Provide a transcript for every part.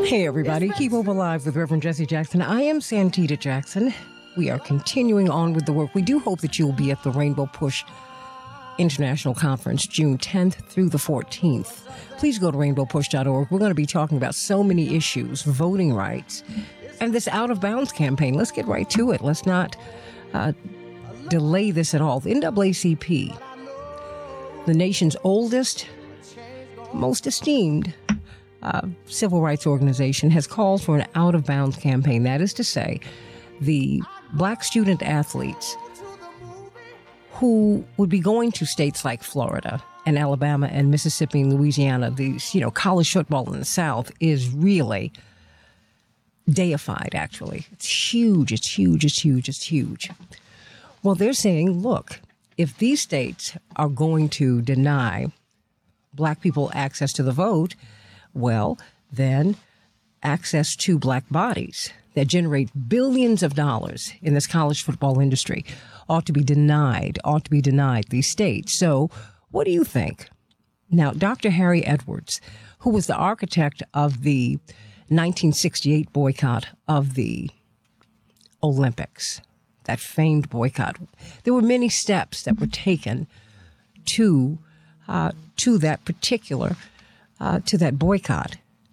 Hey, everybody. Keep Hope Alive with Reverend Jesse Jackson. I am Santita Jackson. We are continuing on with the work. We do hope that you will be at the Rainbow Push International Conference, June 10th through the 14th. Please go to rainbowpush.org. We're going to be talking about so many issues, voting rights, and this Out of Bounds campaign. Let's get right to it. Let's not delay this at all. The NAACP, the nation's oldest, most esteemed civil rights organization, has called for an Out of Bounds campaign. That is to say, the black student athletes who would be going to states like Florida and Alabama and Mississippi and Louisiana, these, college football in the South is really deified, actually. It's huge, it's huge, it's huge, it's huge. Well, they're saying, look, if these states are going to deny black people access to the vote, well, then access to black bodies that generate billions of dollars in this college football industry ought to be denied these states. So what do you think? Now, Dr. Harry Edwards, who was the architect of the 1968 boycott of the Olympics, that famed boycott, there were many steps that were taken to that particular to that boycott.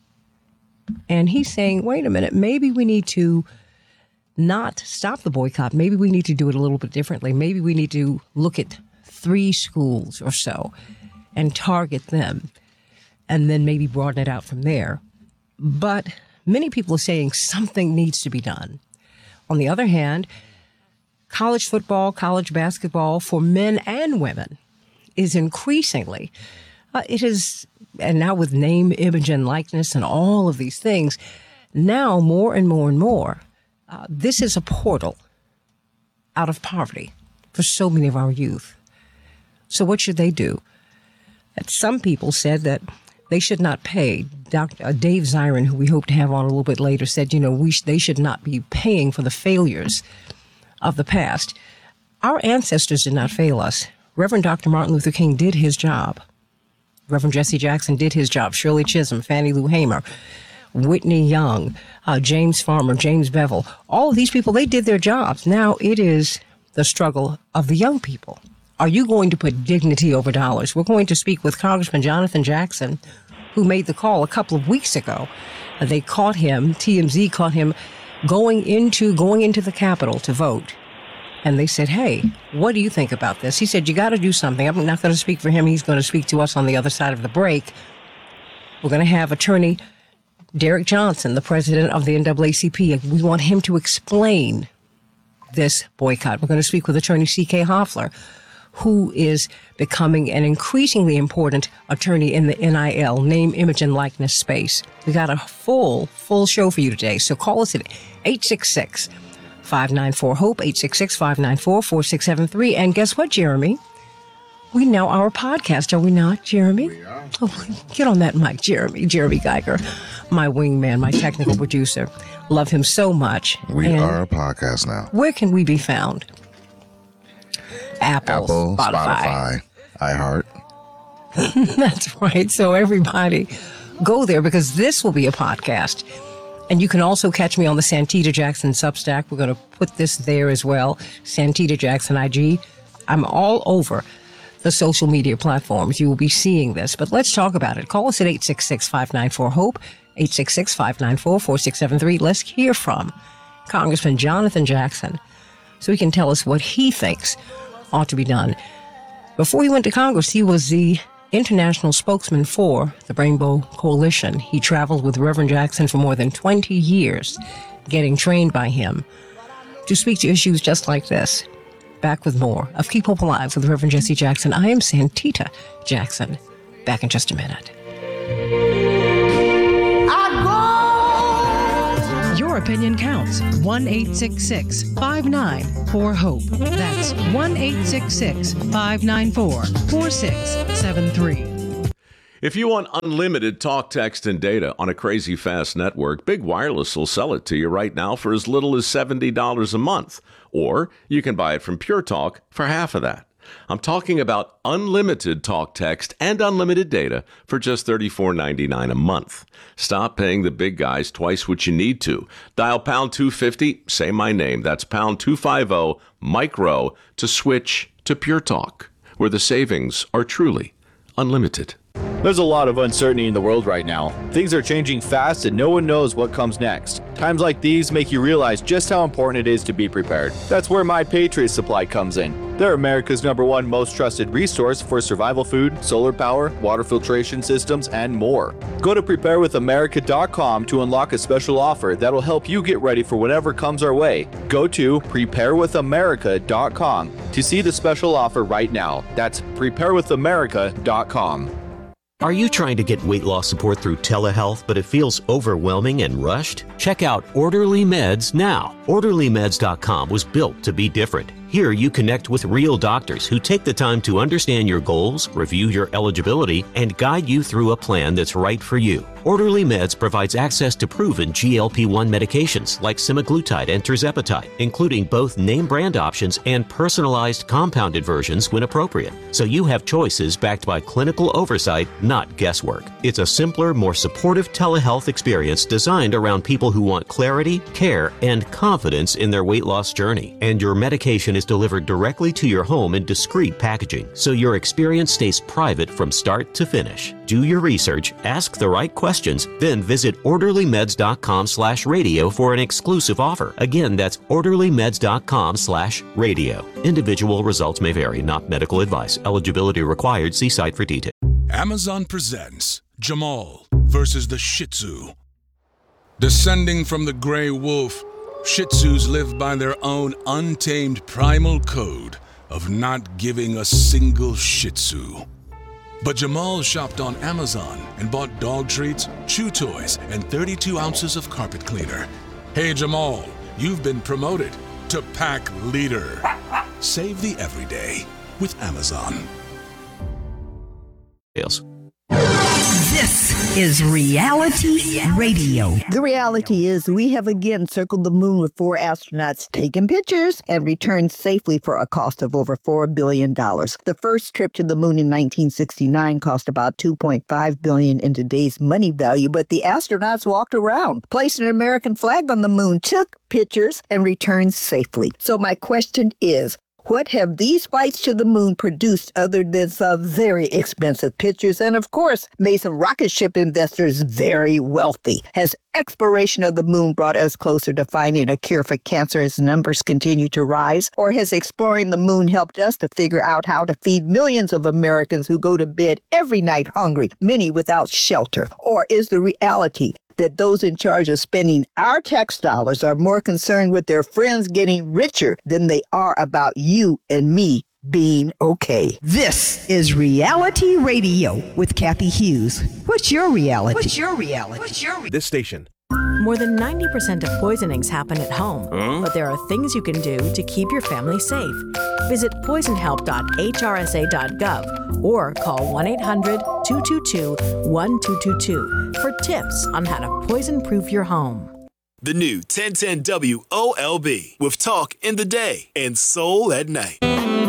And he's saying, wait a minute, maybe we need to not stop the boycott. Maybe we need to do it a little bit differently. Maybe we need to look at 3 schools or so and target them and then maybe broaden it out from there. But many people are saying something needs to be done. On the other hand, college football, college basketball for men and women is increasingly, and now with name, image, and likeness and all of these things, now more and more and more, this is a portal out of poverty for so many of our youth. So what should they do? Some people said that they should not pay. Dr. Dave Zirin, who we hope to have on a little bit later, said, they should not be paying for the failures of the past. Our ancestors did not fail us. Reverend Dr. Martin Luther King did his job. Reverend Jesse Jackson did his job. Shirley Chisholm, Fannie Lou Hamer, Whitney Young, James Farmer, James Bevel, all of these people, they did their jobs. Now it is the struggle of the young people. Are you going to put dignity over dollars? We're going to speak with Congressman Jonathan Jackson, who made the call a couple of weeks ago. They caught him, TMZ caught him going into the Capitol to vote. And they said, hey, what do you think about this? He said, you got to do something. I'm not going to speak for him. He's going to speak to us on the other side of the break. We're going to have Attorney Derek Johnson, the president of the NAACP. We want him to explain this boycott. We're going to speak with Attorney C.K. Hoffler, who is becoming an increasingly important attorney in the NIL, name, image, and likeness space. We got a full show for you today. So call us at 866-594-HOPE, 866-594-4673. And guess what, Jeremy? We know our podcast, are we not, Jeremy? We are. Oh, get on that mic, Jeremy. Jeremy Geiger, my wingman, my technical producer. Love him so much. We are a podcast now. Where can we be found? Apple, Spotify, iHeart. That's right. So everybody go there because this will be a podcast. And you can also catch me on the Santita Jackson Substack. We're going to put this there as well. Santita Jackson IG. I'm all over the social media platforms. You will be seeing this. But let's talk about it. Call us at 866-594-HOPE, 866-594-4673. Let's hear from Congressman Jonathan Jackson so he can tell us what he thinks ought to be done. Before he went to Congress, he was the international spokesman for the Rainbow Coalition. He traveled with Reverend Jackson for more than 20 years, getting trained by him to speak to issues just like this. Back with more of Keep Hope Alive with Reverend Jesse Jackson. I am Santita Jackson. Back in just a minute. Your opinion counts. 1-866-594-HOPE. That's 1-866-594-4673. If you want unlimited talk, text, and data on a crazy fast network, Big Wireless will sell it to you right now for as little as $70 a month. Or you can buy it from Pure Talk for half of that. I'm talking about unlimited talk, text, and unlimited data for just $34.99 a month. Stop paying the big guys twice what you need to. Dial pound 250, say my name. That's pound 250 micro to switch to Pure Talk, where the savings are truly unlimited. There's a lot of uncertainty in the world right now. Things are changing fast and no one knows what comes next. Times like these make you realize just how important it is to be prepared. That's where My Patriot Supply comes in. They're America's #1 most trusted resource for survival food, solar power, water filtration systems, and more. Go to preparewithamerica.com to unlock a special offer that'll help you get ready for whatever comes our way. Go to preparewithamerica.com to see the special offer right now. That's preparewithamerica.com. Are you trying to get weight loss support through telehealth, but it feels overwhelming and rushed? Check out Orderly Meds now. OrderlyMeds.com was built to be different. Here you connect with real doctors who take the time to understand your goals, review your eligibility, and guide you through a plan that's right for you. Orderly Meds provides access to proven GLP-1 medications like semaglutide and tirzepatide, including both name brand options and personalized compounded versions when appropriate. So you have choices backed by clinical oversight, not guesswork. It's a simpler, more supportive telehealth experience designed around people who want clarity, care, and confidence in their weight loss journey. And your medication is delivered directly to your home in discreet packaging, so your experience stays private from start to finish. Do your research, ask the right questions, then visit orderlymeds.com/radio for an exclusive offer. Again, that's orderlymeds.com/radio. Individual results may vary, not medical advice. Eligibility required. See site for details. Amazon presents Jamal versus the Shih Tzu. Descending from the gray wolf, Shih Tzus live by their own untamed primal code of not giving a single Shih Tzu. But Jamal shopped on Amazon and bought dog treats, chew toys, and 32 ounces of carpet cleaner. Hey Jamal, you've been promoted to pack leader. Save the everyday with Amazon. This is Reality Radio. The reality is we have again circled the moon with 4 astronauts taking pictures and returned safely for a cost of over $4 billion. The first trip to the moon in 1969 cost about $2.5 billion in today's money value, but the astronauts walked around, placed an American flag on the moon, took pictures, and returned safely. So my question is, what have these flights to the moon produced other than some very expensive pictures and, of course, made some rocket ship investors very wealthy? Has exploration of the moon brought us closer to finding a cure for cancer as numbers continue to rise? Or has exploring the moon helped us to figure out how to feed millions of Americans who go to bed every night hungry, many without shelter? Or is the reality that those in charge of spending our tax dollars are more concerned with their friends getting richer than they are about you and me being okay? This is Reality Radio with Kathy Hughes. What's your reality? What's your reality? What's your reality? This station. More than 90% of poisonings happen at home, but there are things you can do to keep your family safe. Visit poisonhelp.hrsa.gov or call 1-800-222-1222 for tips on how to poison-proof your home. The new 1010 WOLB with talk in the day and soul at night.